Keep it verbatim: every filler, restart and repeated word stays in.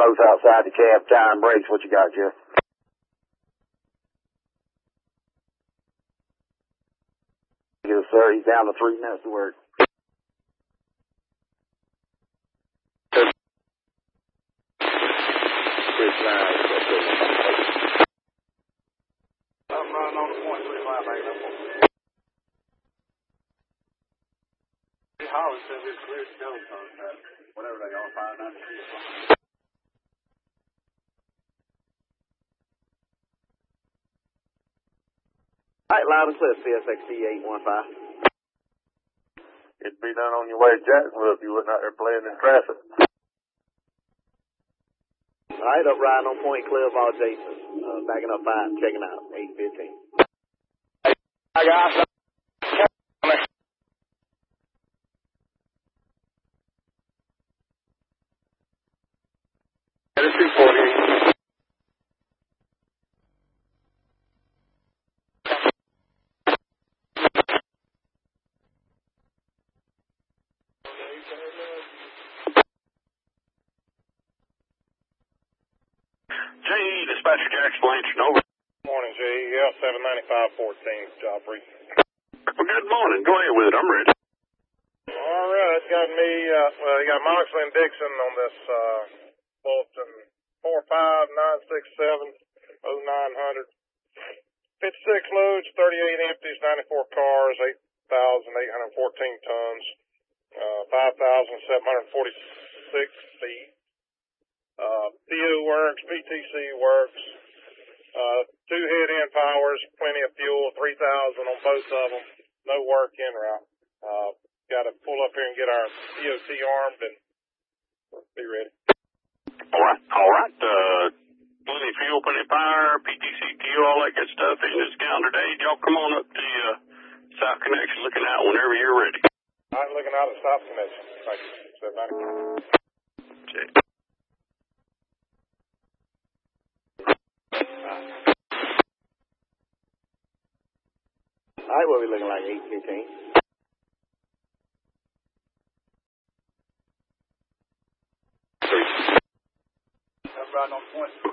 both outside the cab, tire and brakes. What you got, Jeff? Yes, sir. He's down to three minutes to work. I'm running on the point three five, back up. Hollis said it's clear to go, whatever they are, five nine three. All right, loud and clear, C S X T eight one five. It'd be done on your way to Jacksonville if you wasn't out there playing in traffic. All right, up riding on point, clear of all Jason. Uh, backing up five, checking out, eight fifteen. I got two forty. J E, dispatcher Jackson Blanchard, over. Morning, J E. Yeah, seven ninety-five fourteen, job brief. Well, good morning. Go ahead with it. I'm ready. All right, it's got me, uh, well, you got Moxley and Dixon on this, uh, bulletin. four five nine six seven oh nine hundred. fifty-six loads, thirty-eight empties, ninety-four cars, eight thousand eight hundred fourteen tons, uh, five thousand seven hundred forty-six feet. Uh, P O works, P T C works, uh, two head-end powers, plenty of fuel, three thousand on both of them, no work in route. Uh, got to pull up here and get our P O T armed and be ready. All right. All right. Uh, plenty of fuel, plenty of power, P T C Q, all that good stuff. Engine's calendar day. Y'all come on up to the uh, South Connection, looking out whenever you're ready. I'm looking out at South Connection. Thank you. seven ninety-five. Okay. All right, what are we looking like, eight fifteen? I'm riding on point.